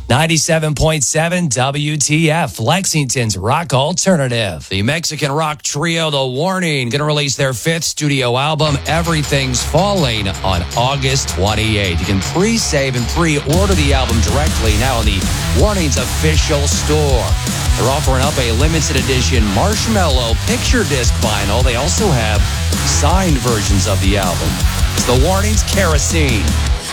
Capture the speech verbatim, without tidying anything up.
ninety-seven point seven W T F, Lexington's rock alternative. The Mexican rock trio The Warning going to release their fifth studio album, Everything's Falling, on August twenty-eighth. You can pre-save and pre-order the album directly now in the Warning's official store. They're offering up a limited edition Marshmallow picture disc vinyl. They also have signed versions of the album. It's The Warning's Kerosene.